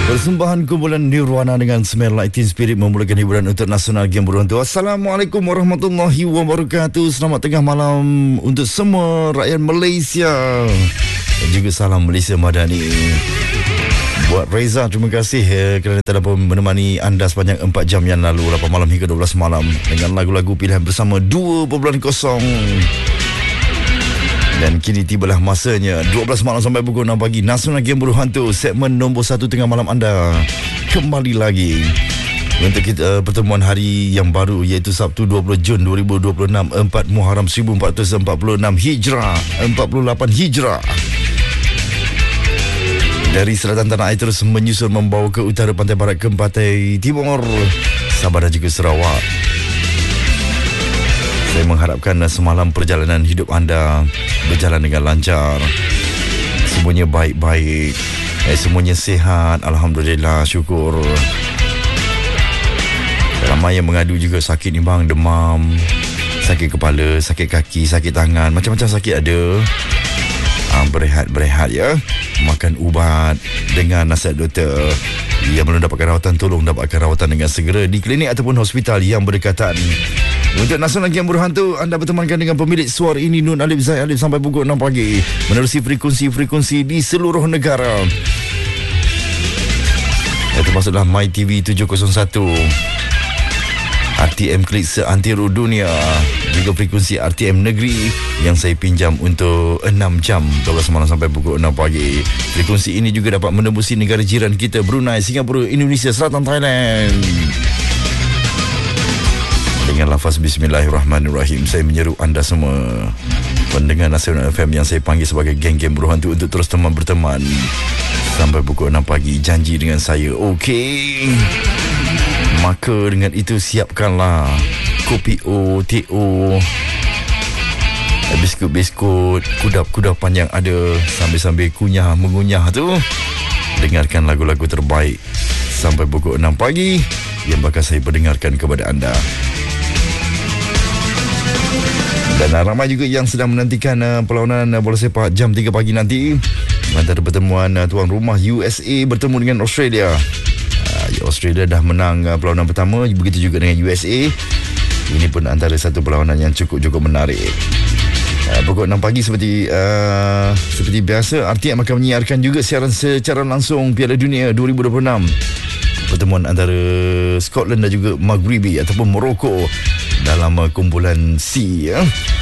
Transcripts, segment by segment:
Persembahan kumpulan Nirwana dengan Smell Teen Spirit memulakan hiburan untuk Nasional Game Berhantu. Assalamualaikum warahmatullahi wabarakatuh. Selamat tengah malam untuk semua rakyat Malaysia. Dan juga salam Malaysia Madani. Buat Reza, terima kasih kerana telah menemani anda sepanjang 4 jam yang lalu, 8 malam hingga 12 malam dengan lagu-lagu pilihan bersama 2.0. Dan kini tibalah masanya 12 malam sampai pukul 6 pagi Nasional Game Berhantu, segmen nombor 1 tengah malam anda kembali lagi untuk kita pertemuan hari yang baru, iaitu Sabtu 20 Jun 2026, 4 Muharram 1446 Hijrah, 48 Hijrah. Dari selatan tanah air terus menyusul membawa ke utara pantai barat ke pantai timur Sabah dan juga Sarawak. Saya mengharapkan semalam perjalanan hidup anda berjalan dengan lancar. Semuanya baik-baik. Semuanya sihat. Alhamdulillah, syukur. Ramai yang mengadu juga sakit ni bang, demam, sakit kepala, sakit kaki, sakit tangan, macam-macam sakit ada. Berehat ya. Makan ubat, dengar nasihat doktor. Yang belum dapatkan rawatan, tolong dapatkan rawatan dengan segera di klinik ataupun hospital yang berdekatan. Untuk Nasional Game Berhantu, anda bertemankan dengan pemilik suara ini, Nun Alif Zaid Alif, sampai pukul 6 pagi menerusi frekuensi-frekuensi di seluruh negara. Itu maksudlah MyTV 701, RTM Klik seantero dunia, juga frekuensi RTM Negeri yang saya pinjam untuk 6 jam 12 malam sampai pukul 6 pagi. Frekuensi ini juga dapat menembusi negara jiran kita, Brunei, Singapura, Indonesia, Selatan Thailand. Dengan lafaz Bismillahirrahmanirrahim, saya menyeru anda semua pendengar Nasional FM yang saya panggil sebagai geng-geng berhantu untuk terus berteman sampai pukul 6 pagi. Janji dengan saya, okey? Maka dengan itu siapkanlah kopi O, teh O, biskut-biskut, kudap-kudapan yang ada, sambil-sambil mengunyah tu. Dengarkan lagu-lagu terbaik sampai pukul 6 pagi yang bakal saya perdengarkan kepada anda. Dan ramai juga yang sedang menantikan perlawanan bola sepak jam 3 pagi nanti, antara pertemuan tuan rumah USA bertemu dengan Australia. Australia dah menang perlawanan pertama, begitu juga dengan USA. Ini pun antara satu perlawanan yang cukup menarik. Pukul 6 pagi seperti biasa, RTM akan menyiarkan juga siaran secara langsung Piala Dunia 2026. Pertemuan antara Scotland dan juga Maghribi ataupun Morocco dalam kumpulan C ya.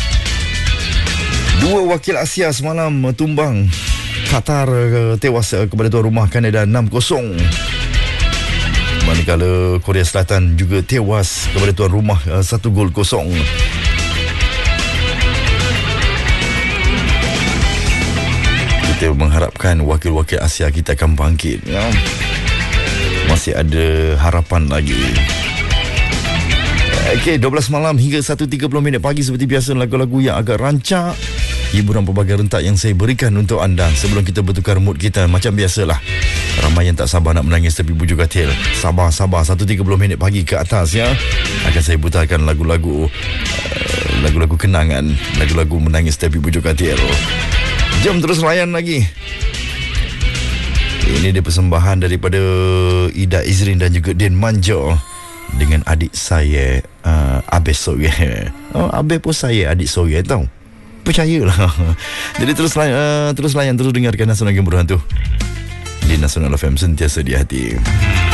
Dua wakil Asia semalam tumbang. Qatar tewas kepada tuan rumah Kanada 6-0. Manakala Korea Selatan juga tewas kepada tuan rumah 1-0. Kita mengharapkan wakil-wakil Asia kita akan bangkit ya. Masih ada harapan lagi. Okey, 12 malam hingga 1.30 pagi seperti biasa, lagu-lagu yang agak rancak, hiburan pelbagai rentak yang saya berikan untuk anda sebelum kita bertukar mood kita. Macam biasalah, ramai yang tak sabar nak menangis tepi bujur katil. Sabar 1.30 pagi ke atas ya. Akan saya putarkan lagu-lagu kenangan, lagu-lagu menangis tepi bujur katil. Jom terus layan lagi. Ini dia persembahan daripada Ida Izrin dan juga Din Manjo dengan adik saya Abes Soye. Abes pun saya adik Soye tau. Percayalah. Jadi terus layan, terus dengarkan Nasional Game Berhantu di Nasional FM, sentiasa di hati.